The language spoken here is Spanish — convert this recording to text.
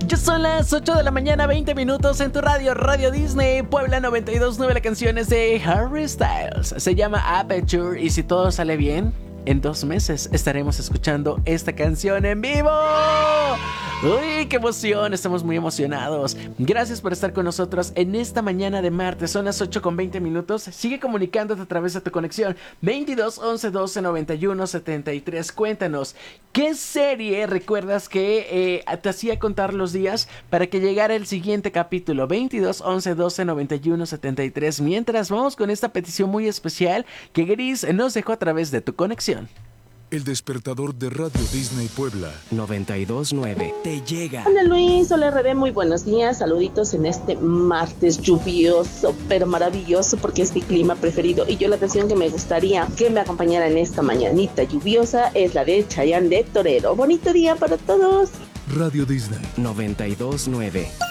Ya son las 8 de la mañana, 20 minutos en tu radio, Radio Disney, Puebla 92.9. La canción es de Harry Styles, se llama Aperture y si todo sale bien, en 2 meses estaremos escuchando esta canción en vivo. ¡Uy, qué emoción! Estamos muy emocionados. Gracias por estar con nosotros en esta mañana de martes. Son las 8 con 20 minutos. Sigue comunicándote a través de tu conexión 22 11 12 91 73. Cuéntanos, ¿qué serie recuerdas que te hacía contar los días para que llegara el siguiente capítulo? 22 11 12 91 73. Mientras vamos con esta petición muy especial que Gris nos dejó a través de tu conexión. El despertador de Radio Disney Puebla 92.9 te llega. Hola Luis, hola RD, muy buenos días, saluditos en este martes lluvioso, pero maravilloso porque es mi clima preferido y yo la canción que me gustaría que me acompañara en esta mañanita lluviosa es la de Chayanne de Torero. Bonito día para todos. Radio Disney 92.9.